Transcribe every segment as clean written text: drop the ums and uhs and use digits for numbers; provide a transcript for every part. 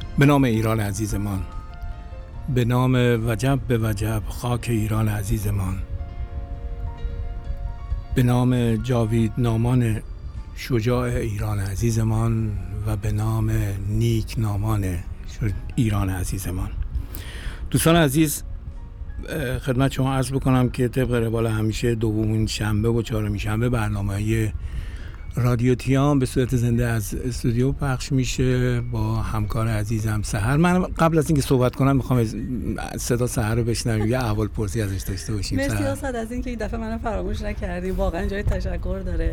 به نام ایران عزیزمان، به نام وجب به وجب خاک ایران عزیزمان، به نام جاوید نامان شجاع ایران عزیزمان و به نام نیک نامان ایران عزیزمان. دوستان عزیز، خدمت شما عرض بکنم که طبق روال همیشه دومین شنبه و چهارمین شنبه برنامه رادیو تیام به صورت زنده از استودیو پخش میشه با همکار عزیزم سحر. من قبل از اینکه صحبت کنم میخوام صدا سحر رو بشنویم، یه احوال پرسی ازش داشته باشیم. مرسی استاد از اینکه این دفعه منو فراموش نکردی، واقعا جای تشکر داره.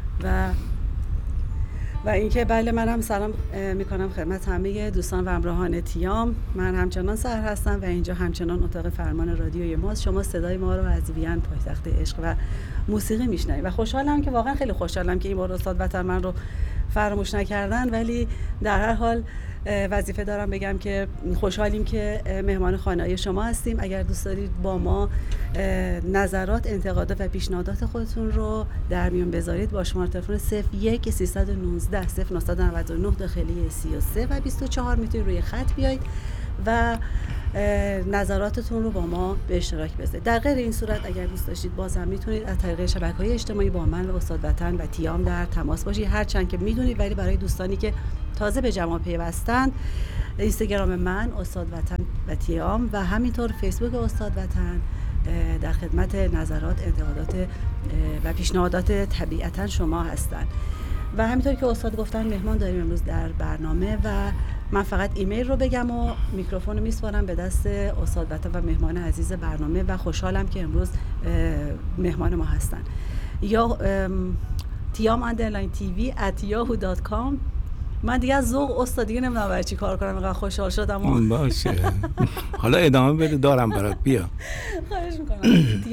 و اینکه بله، من هم سلام میکنم خدمت همه دوستان و همراهان تیام. من همچنان سحر هستم و اینجا همچنان اتاق فرمان رادیوی ماست. شما صدای ما رو از وین پایتخت عشق و موسیقی میشنوید و خوشحالم که واقعا خیلی خوشحالم که این بار استاد وطن من رو فراموش نکردن، ولی در هر حال وظیفه دارم بگم که خوشحالیم که مهمان خانه‌ای شما هستیم. اگر دوست دارید با ما نظرات، انتقادات و پیشنهادات خودتون رو در میون بذارید با شماره تلفن 01 319 0999 داخلی 33 و 24 میتونید روی خط بیایید و نظراتتون رو با ما به اشتراک بذارید. در غیر این صورت اگر دوست داشتید باز هم میتونید از طریق شبکه‌های اجتماعی با من و استاد وطن و تیام در تماس باشید، هرچند که میدونید. ولی برای دوستانی که تازه به جمع پیوستن، اینستاگرام من استاد وطن و تیام و همینطور فیسبوک استاد وطن در خدمت نظرات، انتقادات و پیشنهادات طبیعتا شما هستن. و همینطور که استاد گفتن مهمان داریم امروز در برنامه و من فقط ایمیل رو بگم و میکروفون رو میسپارم به دست استاد وطن و مهمان عزیز برنامه و خوشحالم که امروز مهمان ما هستن. یا tiam_tv@yahoo.com. من دیگه از ذوق استاد دیگه نمیدونم برای چی کار کنم، اینقدر خوشحال شدم. باشه حالا ادامه بده، دارم برات، بیا. خواهش میکنم.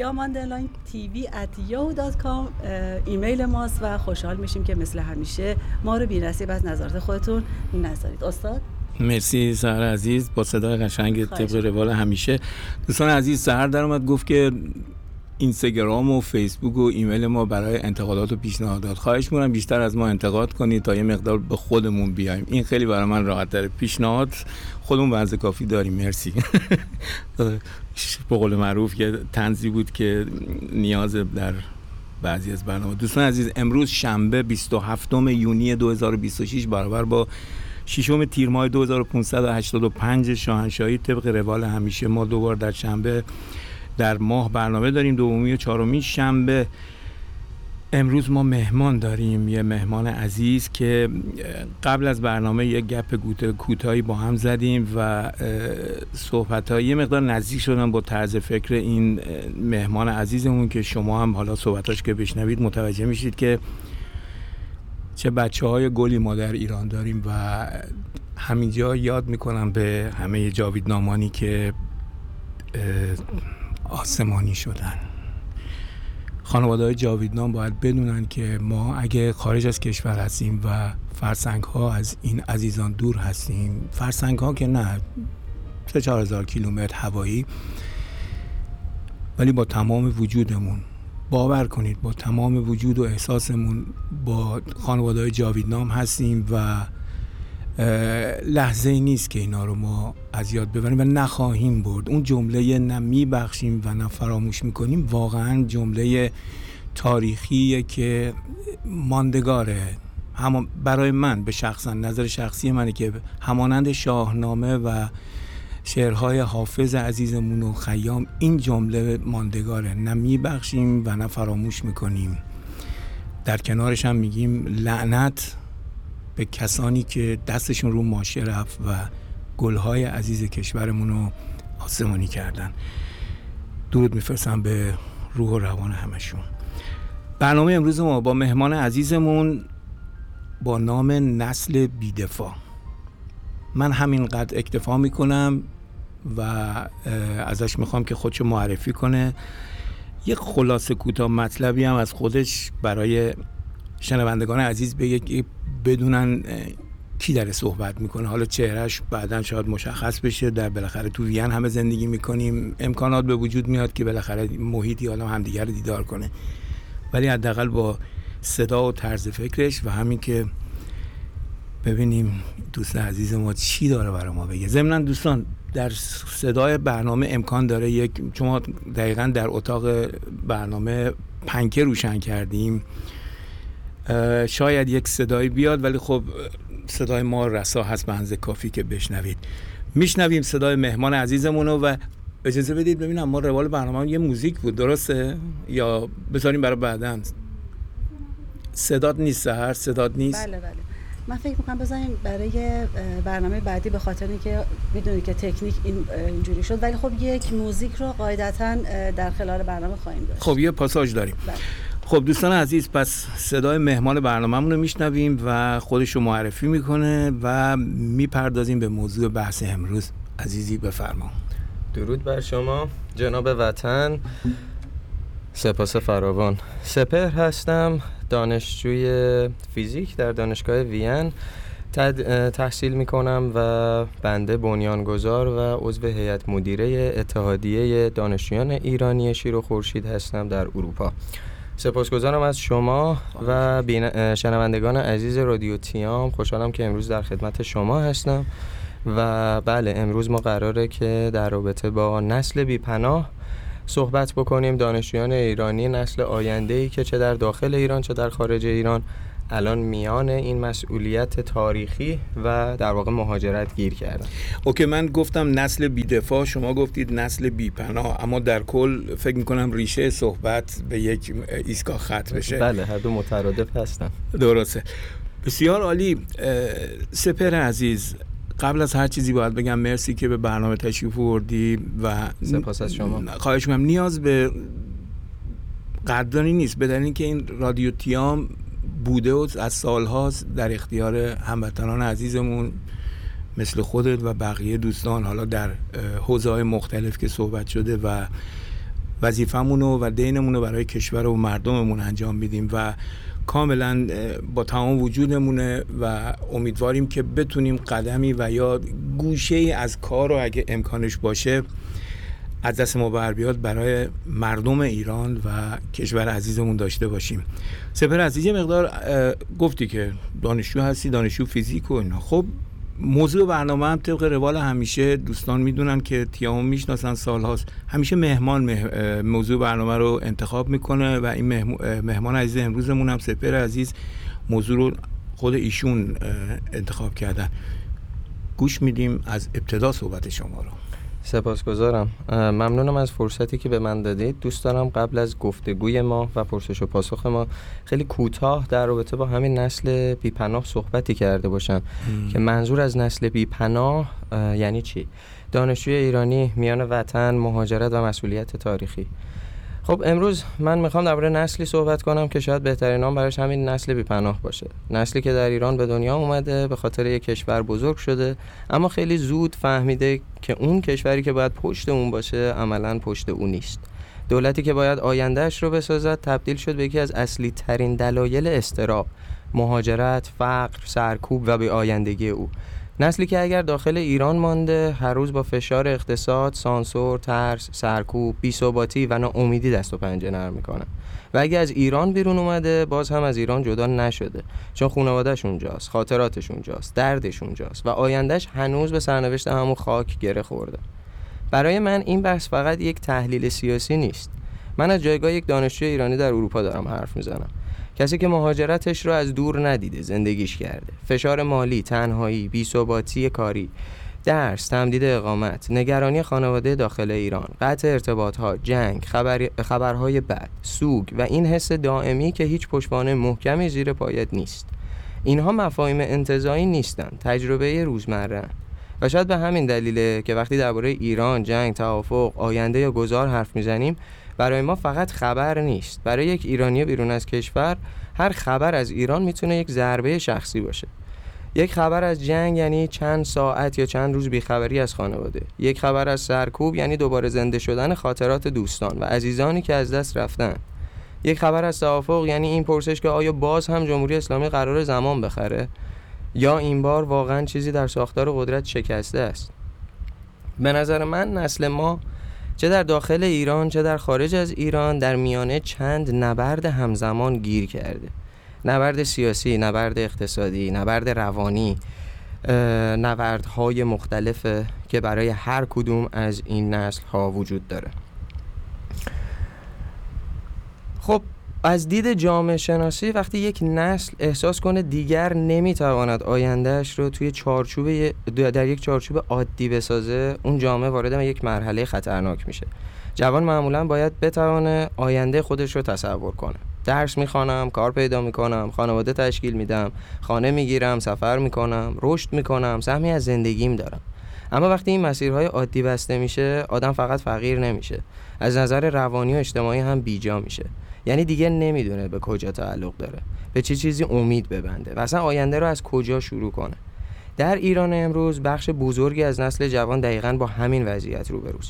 tiam_tv@yahoo.com ایمیل ماست و خوشحال میشیم که مثل همیشه ما رو بی‌نصیب از نظرات خودتون نذارید. استاد مرسی سحر عزیز، با صدای قشنگ طبق روال همیشه. دوستان عزیز، سحر در اومد گفت که اینستاگرام و فیسبوک و ایمیل ما برای انتقادات و پیشنهادات. خواهش می‌کنم بیشتر از ما انتقاد کنید تا یه مقدار به خودمون بیایم. این خیلی برای من راحت تره. پیشنهاد خودمون به اندازه کافی داریم. مرسی. به قول معروف یه طنزی بود که نیاز در بعضی از برنامه. دوستان عزیز، امروز شنبه 27 یونیو 2026 برابر با 6 تیر ماه 2585 شاهنشاهی، طبق روال همیشه ما دوبار در شنبه در ماه برنامه داریم، دومی و چهارمین شنبه. امروز ما مهمان داریم، یه مهمان عزیز که قبل از برنامه یه گپ کوتاهی با هم زدیم و صحبت‌ها یه مقدار نزدیک شدن با طرز فکر این مهمان عزیزمون که شما هم حالا صحبتاش که بشنوید متوجه میشید که چه بچه‌های گلی ما در ایران داریم. و همینجا یاد میکنم به همه جاوید نامانی که آسمانی شدن. خانواده‌های جاویدنام باید بدونن که ما اگه خارج از کشور هستیم و فرسنگ‌ها از این عزیزان دور هستیم، فرسنگ‌ها که نه 3-4 کیلومتر هوایی، ولی با تمام وجودمون، باور کنید با تمام وجود و احساسمون با خانواده‌های جاویدنام هستیم و لحظه ای نیست که اینا رو ما از یاد ببریم و نخواهیم برد. اون جمله نه میبخشیم و نه فراموش میکنیم واقعا جمله تاریخیه که ماندگاره. برای من به شخصا، نظر شخصی منه که همانند شاهنامه و شعرهای حافظ عزیزمون و خیام، این جمله ماندگاره، نه میبخشیم و نه فراموش میکنیم. در کنارش هم میگیم لعنت به کسانی که دستشون رو ماشه رفت و گلهای عزیز کشورمون رو آسمانی کردن. درود میفرستم به روح و روان همشون. برنامه امروز ما با مهمان عزیزمون با نام نسل بیدفاع. من همینقدر اکتفا میکنم و ازش میخوام که خودشو معرفی کنه، یه خلاصه کوتاه مطلبی هم از خودش برای شنوندگان عزیز بگه بدونن کی داره صحبت میکنه. حالا چهرهش بعداً شاید مشخص بشه، در بالاخره تو وین همه زندگی میکنیم، امکانات به وجود میاد که بالاخره محیطی حالا همدیگر رو دیدار کنه، ولی حداقل با صدا و طرز فکرش و همین که ببینیم دوست عزیز ما چی داره برای ما بگه. ضمن دوستان در صدای برنامه امکان داره شما دقیقاً در اتاق برنامه پنکه روشن کردیم، شاید یک صدایی بیاد، ولی خب صدای ما رسا هست به اندازه کافی که بشنوید. میشنویم صدای مهمان عزیزمونو و اجازه بدید ببینم ما روال برنامه یه موزیک بود، درسته؟ یا بذاریم برای بعداً؟ صدات نیست سحر؟ صدات نیست؟ بله من فکر میکنم بذاریم برای برنامه بعدی، به خاطر اینکه میدونید که تکنیک اینجوری شد، ولی خب یک موزیک رو قاعدتاً در خلال برنامه خواهیم داشت. خب یه پاساژ داریم. بله. خب دوستان عزیز، پس صدای مهمان برنامه‌مون رو میشنویم و خودش رو معرفی میکنه و میپردازیم به موضوع بحث امروز. عزیزی بفرما. درود بر شما جناب وطن، سپاس فراوان. سپهر هستم، دانشجوی فیزیک در دانشگاه وین تحصیل میکنم و بنده بنیانگذار و عضو هیئت مدیره اتحادیه دانشجویان ایرانی شیر و خورشید هستم در اروپا. سپاسگزارم از شما و شنوندگان عزیز رادیو تیام. خوشحالم که امروز در خدمت شما هستم و بله، امروز ما قراره که در رابطه با نسل بی‌پناه صحبت بکنیم. دانشجویان ایرانی، نسل آینده‌ای که چه در داخل ایران چه در خارج ایران الان میان این مسئولیت تاریخی و در واقع مهاجرت گیر کردن. اوکی، من گفتم نسل بی‌دفاع، شما گفتید نسل بی‌پناه، اما در کل فکر میکنم ریشه صحبت به یک ایستگاه ختم بشه. بله، هر دو مترادف هستن. درسته. بسیار عالی. سپهر عزیز، قبل از هر چیزی باید بگم مرسی که به برنامه تشریف آوردی و سپاس از شما. خواهش می‌کنم، نیاز به قدردانی نیست، بدون اینکه این رادیو تیام بوده و از سال‌هاست در اختیار هموطنان عزیزمون مثل خودت و بقیه دوستان، حالا در حوزه‌های مختلف که صحبت شده، و وظیفه‌مون و دینمون رو برای کشور و مردممون انجام میدیم و کاملا با تمام وجودمونه و امیدواریم که بتونیم قدمی و یا گوشه‌ای از کار رو اگه امکانش باشه از دست ما بر بیاد برای مردم ایران و کشور عزیزمون داشته باشیم. سپهر عزیز، یه مقدار گفتی که دانشجو هستی، دانشجو فیزیک و اینا. خب موضوع برنامه هم طبق روال همیشه دوستان میدونن که تیامو میشناسن سالهاست، همیشه مهمان موضوع برنامه رو انتخاب میکنه و این مهمان عزیز امروزمون هم سپهر عزیز موضوع رو خود ایشون انتخاب کردن. گوش میدیم از ابتدا صحبت شما رو. سپاسگزارم، ممنونم از فرصتی که به من دادید. دوست دارم قبل از گفتگوی ما و پرسش و پاسخ ما خیلی کوتاه در رابطه با همین نسل بی‌پناه صحبتی کرده باشم که منظور از نسل بی‌پناه یعنی چی؟ دانشجوی ایرانی میان وطن، مهاجرت و مسئولیت تاریخی. خب امروز من میخوام درباره نسلی صحبت کنم که شاید بهترین نام برایش همین نسل بی‌پناه باشه. نسلی که در ایران به دنیا اومده، به خاطر یک کشور بزرگ شده، اما خیلی زود فهمیده که اون کشوری که باید پشت اون باشه عملاً پشت اون نیست. دولتی که باید آیندهش رو بسازد تبدیل شد به یکی از اصلی ترین دلایل اضطراب، مهاجرت، فقر، سرکوب و بی آیندگی او. نسلی که اگر داخل ایران مانده هر روز با فشار اقتصاد، سانسور، ترس، سرکوب، بی‌ثباتی و ناامیدی دست و پنجه نرم میکنه و اگه از ایران بیرون اومده باز هم از ایران جدا نشده، چون خانواده‌اش اونجاست، خاطراتش اونجاست، دردش اونجاست و آیندهش هنوز به سرنوشت همون خاک گره خورده. برای من این بحث فقط یک تحلیل سیاسی نیست. من از جایگاه یک دانشجوی ایرانی در اروپا دارم حرف میزنم، کسی که مهاجرتش رو از دور ندیده، زندگیش کرده. فشار مالی، تنهایی، بی‌ثباتی کاری، درس، تمدید اقامت، نگرانی خانواده داخل ایران، قطع ارتباطات، جنگ، خبرهای بد، سوگ و این حس دائمی که هیچ پشتوانه محکمی زیر پایت نیست. اینها مفاهیم انتزاعی نیستن، تجربه روزمره و شاید به همین دلیله که وقتی درباره ایران، جنگ، توافق، آینده یا گذار حرف میزنیم برای ما فقط خبر نیست. برای یک ایرانی بیرون از کشور هر خبر از ایران میتونه یک ضربه شخصی باشه. یک خبر از جنگ یعنی چند ساعت یا چند روز بیخبری از خانواده. یک خبر از سرکوب یعنی دوباره زنده شدن خاطرات دوستان و عزیزانی که از دست رفتن. یک خبر از توافق یعنی این پرسش که آیا باز هم جمهوری اسلامی قرار زمان بخره یا این بار واقعا چیزی در ساختار قدرت شکسته است. به نظر من نسل ما چه در داخل ایران چه در خارج از ایران در میانه چند نبرد همزمان گیر کرده. نبرد سیاسی، نبرد اقتصادی، نبرد روانی، نبردهای مختلفه که برای هر کدوم از این نسل ها وجود داره. خب از دید جامعه شناسی وقتی یک نسل احساس کنه دیگر نمیتواند آیندهش رو در یک چارچوب عادی بسازه، اون جامعه وارد یک مرحله خطرناک میشه. جوان معمولا باید بتونه آینده خودش رو تصور کنه. درس میخوانم، کار پیدا میکنم، خانواده تشکیل میدم، خانه میگیرم، سفر میکنم، رشد میکنم، سهمی از زندگیم دارم. اما وقتی این مسیرهای عادی بسته میشه، آدم فقط فقیر نمیشه، از نظر روانی و اجتماعی هم بیجا میشه. یعنی دیگه نمیدونه به کجا تعلق داره، به چه چیزی امید ببنده و اصلا آینده رو از کجا شروع کنه. در ایران امروز بخش بزرگی از نسل جوان دقیقاً با همین وضعیت روبروست.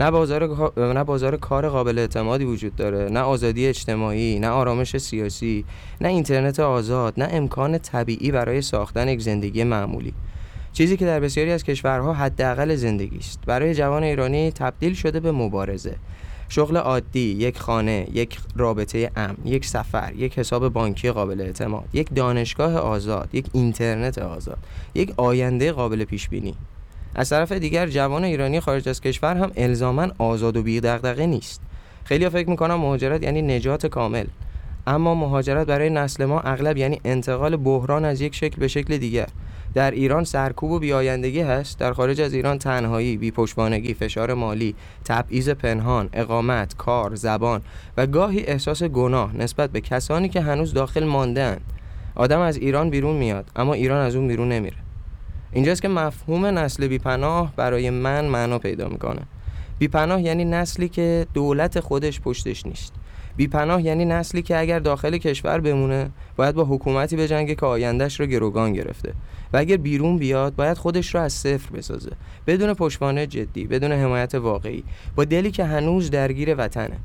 نه بازار کار قابل اعتمادی وجود داره، نه آزادی اجتماعی، نه آرامش سیاسی، نه اینترنت آزاد، نه امکان طبیعی برای ساختن یک زندگی معمولی. چیزی که در بسیاری از کشورها حداقل زندگی است، برای جوان ایرانی تبدیل شده به مبارزه. شغل عادی، یک خانه، یک رابطه امن، یک سفر، یک حساب بانکی قابل اعتماد، یک دانشگاه آزاد، یک اینترنت آزاد، یک آینده قابل پیش بینی. از طرف دیگر جوان ایرانی خارج از کشور هم الزاماً آزاد و بی دغدغه نیست. خیلی‌ها فکر می‌کنن مهاجرت یعنی نجات کامل، اما مهاجرت برای نسل ما اغلب یعنی انتقال بحران از یک شکل به شکل دیگر. در ایران سرکوب و بی‌آیندگی هست، در خارج از ایران تنهایی، بی‌پشتوانگی، فشار مالی، تبعیض پنهان، اقامت، کار، زبان و گاهی احساس گناه نسبت به کسانی که هنوز داخل مانده‌اند. آدم از ایران بیرون میاد، اما ایران از اون بیرون نمیره. اینجاست که مفهوم نسل بی‌پناه برای من معنا پیدا میکنه. بی‌پناه یعنی نسلی که دولت خودش پشتش نیست. بی‌پناه یعنی نسلی که اگر داخل کشور بمونه باید با حکومتی بجنگه که آیندهش رو گروگان گرفته و اگر بیرون بیاد باید خودش رو از صفر بسازه، بدون پشتوانه جدی، بدون حمایت واقعی، با دلی که هنوز درگیر وطنه.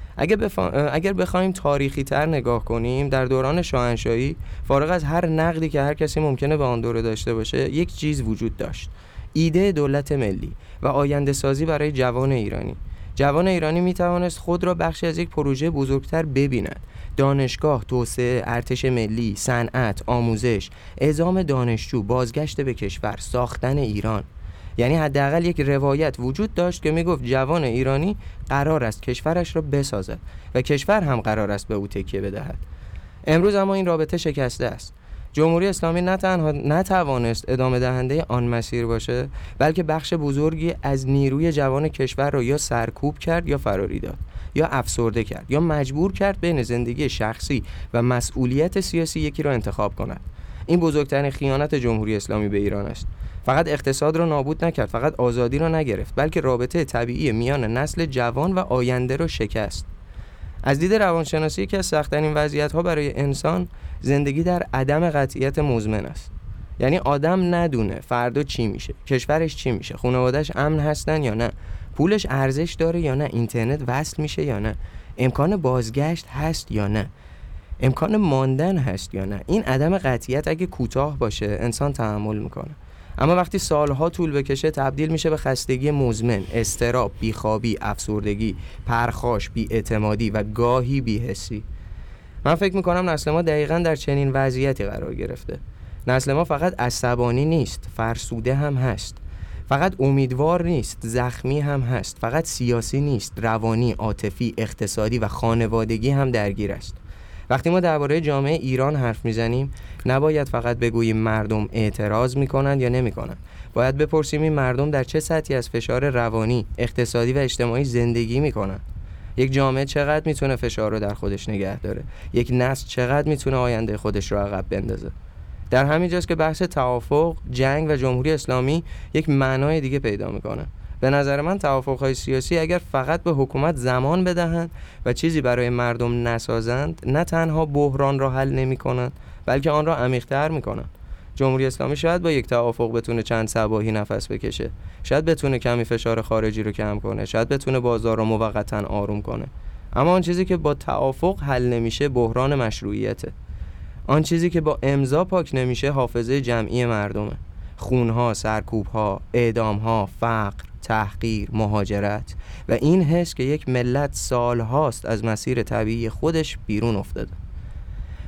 اگر بخوایم تاریخی تر نگاه کنیم، در دوران شاهنشاهی فارغ از هر نقدی که هر کسی ممکنه به آن دوره داشته باشه، یک چیز وجود داشت: ایده دولت ملی و آینده سازی برای جوان ایرانی. جوان ایرانی می توانست خود را بخشی از یک پروژه بزرگتر ببیند: دانشگاه، توسعه، ارتش ملی، صنعت، آموزش، اعزام دانشجو، بازگشت به کشور، ساختن ایران. یعنی حداقل یک روایت وجود داشت که میگفت جوان ایرانی قرار است کشورش را بسازد و کشور هم قرار است به او تکیه بدهد. امروز اما این رابطه شکسته است. جمهوری اسلامی نه تنها نتوانست ادامه دهنده آن مسیر باشه، بلکه بخش بزرگی از نیروی جوان کشور را یا سرکوب کرد یا فراری داد، یا افسرده کرد، یا مجبور کرد بین زندگی شخصی و مسئولیت سیاسی یکی را انتخاب کند. این بزرگترین خیانت جمهوری اسلامی به ایران است. فقط اقتصاد را نابود نکرد، فقط آزادی را نگرفت، بلکه رابطه طبیعی میان نسل جوان و آینده را شکست. از دید روانشناسی که سخت‌ترین وضعیت‌ها برای انسان زندگی در عدم قطعیت مزمن است. یعنی آدم ندونه فردا چی میشه، کشورش چی میشه، خانواده‌اش امن هستن یا نه، پولش ارزش داره یا نه، اینترنت وصل میشه یا نه، امکان بازگشت هست یا نه، امکان ماندن هست یا نه. این عدم قطعیت اگه کوتاه باشه انسان تحمل میکنه، اما وقتی سالها طول بکشه تبدیل میشه به خستگی مزمن، اضطراب، بیخوابی، افسردگی، پرخاش، بی‌اعتمادی و گاهی بی‌حسی. من فکر میکنم نسل ما دقیقاً در چنین وضعیتی قرار گرفته. نسل ما فقط عصبانی نیست، فرسوده هم هست. فقط امیدوار نیست، زخمی هم هست. فقط سیاسی نیست، روانی، عاطفی، اقتصادی و خانوادگی هم درگیر است. وقتی ما درباره جامعه ایران حرف میزنیم نباید فقط بگوییم مردم اعتراض میکنند یا نمیکنند. باید بپرسیم این مردم در چه سطحی از فشار روانی، اقتصادی و اجتماعی زندگی میکنند. یک جامعه چقدر میتونه فشار رو در خودش نگه داره؟ یک نسل چقدر میتونه آینده خودش رو عقب بندازه؟ در همین جاست که بحث توافق، جنگ و جمهوری اسلامی یک معنای دیگه پیدا میکنه. به نظر من توافق‌های سیاسی اگر فقط به حکومت زمان بدهند و چیزی برای مردم نسازند، نه تنها بحران را حل نمی‌کنند، بلکه آن را عمیق‌تر می‌کنند. جمهوری اسلامی شاید با یک توافق بتونه چند صباحی نفس بکشه، شاید بتونه کمی فشار خارجی رو کم کنه، شاید بتونه بازار رو موقتاً آروم کنه. اما آن چیزی که با توافق حل نمیشه بحران مشروعیته. آن چیزی که با امضا پاک نمیشه حافظه جمعی مردمه. خونها، سرکوب‌ها، اعدام‌ها، فقر، تحقیر، مهاجرت و این حس که یک ملت سالهاست از مسیر طبیعی خودش بیرون افتاده.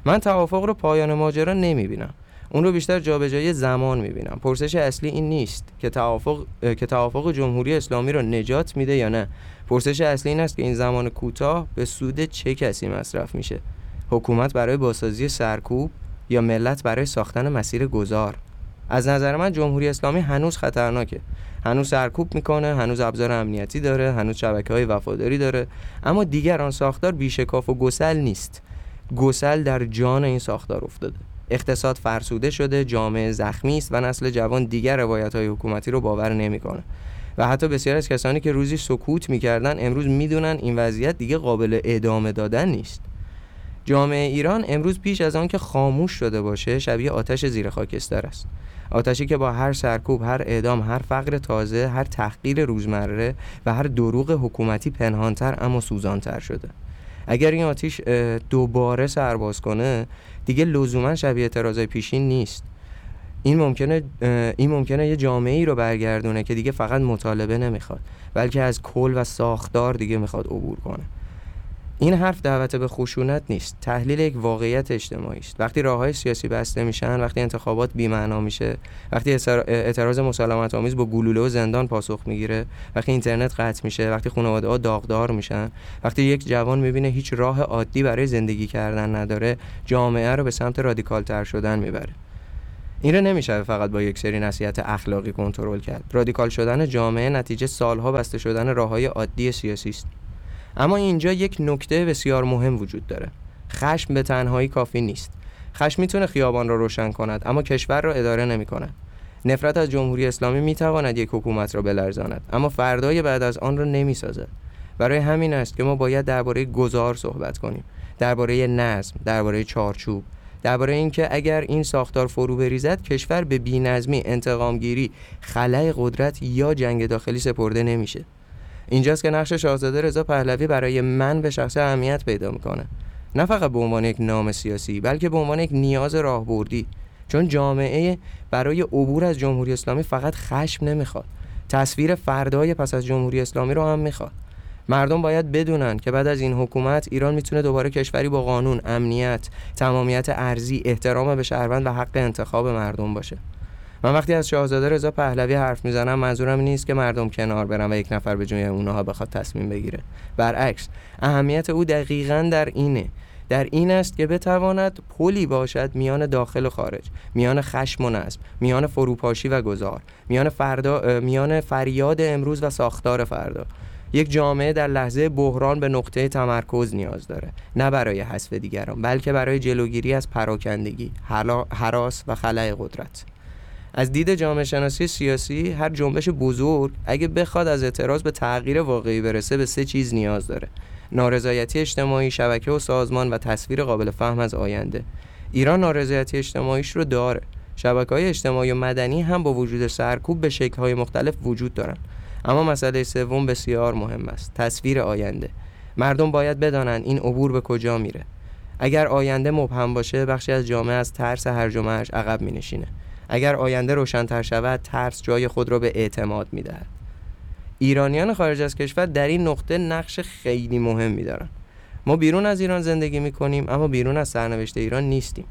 من توافق رو پایان ماجرا نمیبینم، اون رو بیشتر جابجایی زمان میبینم. پرسش اصلی این نیست که توافق جمهوری اسلامی رو نجات میده یا نه. پرسش اصلی این است که این زمان کوتاه به سود چه کسی مصرف میشه؟ حکومت برای بازسازی سرکوب یا ملت برای ساختن مسیر گذار؟ از نظر من جمهوری اسلامی هنوز خطرناکه، هنوز سرکوب میکنه، هنوز ابزار امنیتی داره، هنوز شبکه‌های وفاداری داره، اما دیگر آن ساختار بیشکاف و گسل نیست. گسل در جان این ساختار افتاده. اقتصاد فرسوده شده، جامعه زخمی است و نسل جوان دیگر روایت‌های حکومتی رو باور نمی‌کنه. و حتی بسیار از کسانی که روزی سکوت می‌کردن امروز می‌دونن این وضعیت دیگه قابل ادامه دادن نیست. جامعه ایران امروز پیش از آن که خاموش شده باشه شبیه آتش زیر خاکستر است. آتشی که با هر سرکوب، هر اعدام، هر فقر تازه، هر تحقیر روزمره و هر دروغ حکومتی پنهان‌تر اما سوزان‌تر شده. اگر این آتش دوباره سرباز کنه دیگه لزوما شبیه اعتراضای پیشین نیست. این ممکنه یه جامعه‌ای رو برگردونه که دیگه فقط مطالبه نمیخواد، بلکه از کل و ساختار دیگه میخواد عبور کنه. این حرف دعوت به خشونت نیست، تحلیل یک واقعیت اجتماعی است. وقتی راه‌های سیاسی بسته میشن، وقتی انتخابات بی‌معنا میشه، وقتی اعتراض مسالمت آمیز با گلوله و زندان پاسخ میگیره، وقتی اینترنت قطع میشه، وقتی خانواده‌ها داغدار میشن، وقتی یک جوان میبینه هیچ راه عادی برای زندگی کردن نداره، جامعه رو به سمت رادیکال‌تر شدن میبره. این رو نمیشه فقط با یک سری نصیحت اخلاقی کنترل کرد. رادیکال شدن جامعه نتیجه سالها بسته شدن راه‌های عادی سیاسی است. اما اینجا یک نکته بسیار مهم وجود داره. خشم به تنهایی کافی نیست. خشم میتونه خیابان را روشن کند، اما کشور را اداره نمی‌کند. نفرت از جمهوری اسلامی میتواند یک حکومت را بلرزاند، اما فردای بعد از آن را نمیسازد. برای همین است که ما باید درباره گذار صحبت کنیم، درباره نظم، درباره چارچوب، درباره اینکه اگر این ساختار فرو بریزد کشور به بی‌نظمی، انتقامگیری، خلأ قدرت یا جنگ داخلی سپرده نمیشه. اینجاست که نقش شاهزاده رضا پهلوی برای من به شخص اهمیت پیدا میکنه، نه فقط به عنوان یک نام سیاسی بلکه به عنوان یک نیاز راهبردی. چون جامعه برای عبور از جمهوری اسلامی فقط خشم نمیخواد، تصویر فردای پس از جمهوری اسلامی رو هم میخواد. مردم باید بدونن که بعد از این حکومت ایران میتونه دوباره کشوری با قانون، امنیت، تمامیت ارضی، احترام به شهروند و حق انتخاب مردم باشه. من وقتی از شاهزاده رضا پهلوی حرف میزنم منظورم نیست که مردم کنار برن و یک نفر به جای اونها بخواد تصمیم بگیره. برعکس، اهمیت او دقیقاً در این است که بتواند پلی باشد میان داخل و خارج، میان خشم و نظم، میان فروپاشی و گذار، میان فریاد امروز و ساختار فردا. یک جامعه در لحظه بحران به نقطه تمرکز نیاز داره، نه برای حذف دیگران بلکه برای جلوگیری از پراکندگی، هراس و خلأ قدرت. از دید جامعه شناسی سیاسی هر جنبش بزرگ اگه بخواد از اعتراض به تغییر واقعی برسه به 3 چیز نیاز داره: نارضایتی اجتماعی، شبکه و سازمان و تصویر قابل فهم از آینده. ایران نارضایتی اجتماعیش رو داره. شبکه‌های اجتماعی و مدنی هم با وجود سرکوب به شکل‌های مختلف وجود دارن. اما مسئله سوم بسیار مهم است: تصویر آینده. مردم باید بدانن این عبور به کجا میره. اگر آینده مبهم باشه بخشی از جامعه از ترس هرج و مرج عقب می‌نشینه. اگر آینده روشن‌تر شود ترس جای خود را به اعتماد می‌دهد. ایرانیان خارج از کشور در این نقطه نقش خیلی مهمی دارن. ما بیرون از ایران زندگی می‌کنیم اما بیرون از سرنوشت ایران نیستیم.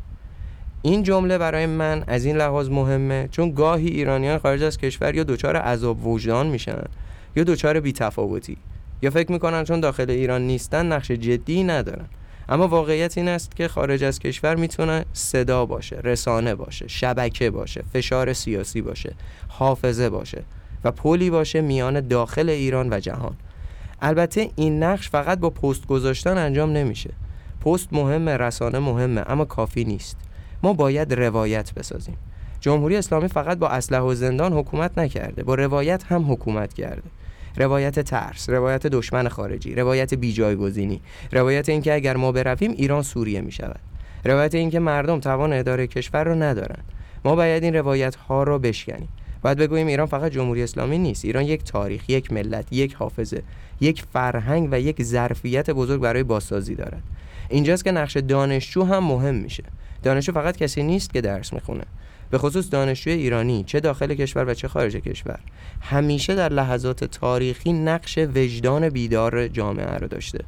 این جمله برای من از این لحاظ مهمه چون گاهی ایرانیان خارج از کشور یا دچار عذاب وجدان میشن یا دچار بی‌تفاوتی، یا فکر می‌کنن چون داخل ایران نیستن نقش جدی ندارن. اما واقعیت این است که خارج از کشور میتونه صدا باشه، رسانه باشه، شبکه باشه، فشار سیاسی باشه، حافظه باشه و پلی باشه میان داخل ایران و جهان. البته این نقش فقط با پست گذاشتن انجام نمیشه. پست مهمه، رسانه مهمه، اما کافی نیست. ما باید روایت بسازیم. جمهوری اسلامی فقط با اسلحه و زندان حکومت نکرده، با روایت هم حکومت کرده. روایت ترس، روایت دشمن خارجی، روایت بیجایگزینی، روایت اینکه اگر ما برویم ایران سوریه می شود، روایت اینکه مردم توان اداره کشور رو ندارن. ما باید این روایت ها رو بشکنیم. باید بگوییم ایران فقط جمهوری اسلامی نیست، ایران یک تاریخ، یک ملت، یک حافظه، یک فرهنگ و یک ظرفیت بزرگ برای بازسازی دارد. اینجاست که نقش دانشجو هم مهم میشه. دانشجو فقط کسی نیست که درس میخونه. به خصوص دانشجوی ایرانی چه داخل کشور و چه خارج کشور همیشه در لحظات تاریخی نقش وجدان بیدار جامعه رو داشته.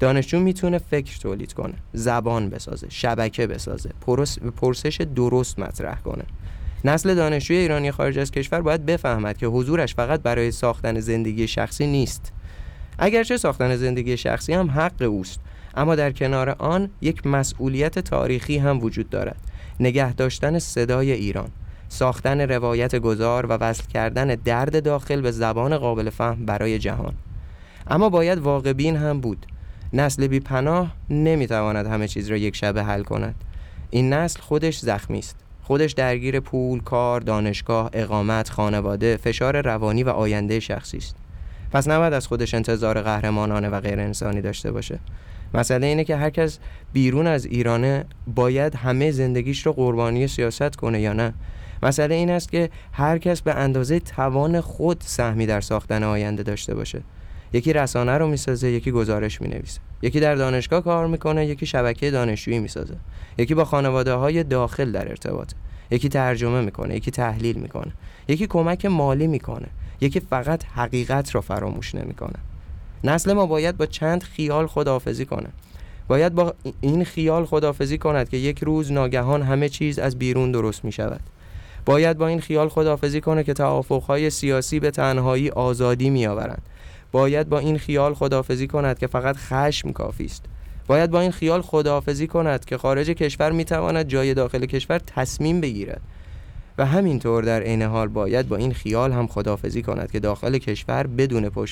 دانشجو میتونه فکر تولید کنه، زبان بسازه، شبکه بسازه، پرسش درست مطرح کنه. نسل دانشجوی ایرانی خارج از کشور باید بفهمد که حضورش فقط برای ساختن زندگی شخصی نیست. اگرچه ساختن زندگی شخصی هم حق اوست، اما در کنار آن یک مسئولیت تاریخی هم وجود دارد: نگه داشتن صدای ایران، ساختن روایت گذار و وصل کردن درد داخل به زبان قابل فهم برای جهان. اما باید واقع بین هم بود. نسل بی پناه نمیتواند همه چیز را یک شبه حل کند. این نسل خودش زخمی است، خودش درگیر پول، کار، دانشگاه، اقامت، خانواده، فشار روانی و آینده شخصی است. پس نباید از خودش انتظار قهرمانانه و غیر انسانی داشته باشه. مسئله اینه که هر کس بیرون از ایرانه باید همه زندگیش رو قربانی سیاست کنه یا نه. مسئله این است که هر کس به اندازه توان خود سهمی در ساختن آینده داشته باشه. یکی رسانه رو میسازه، یکی گزارش مینویسه، یکی در دانشگاه کار میکنه، یکی شبکه دانشجویی میسازه، یکی با خانواده‌های داخل در ارتباطه، یکی ترجمه میکنه، یکی تحلیل میکنه، یکی کمک مالی میکنه، یکی فقط حقیقت رو فراموش نمیکنه. نسل ما باید با چند خیال خداحافظی کنه. باید با این خیال خداحافظی کند که یک روز ناگهان همه چیز از بیرون درست میشود. باید با این خیال خداحافظی کنه که توافق‌های سیاسی به تنهایی آزادی میآورند. باید با این خیال خداحافظی کند که فقط خشم کافی است. باید با این خیال خداحافظی کند که خارج کشور میتواند جای داخل کشور تصمیم بگیرد. و همینطور در عین حال باید با این خیال هم خداحافظی کند که داخل کشور بدون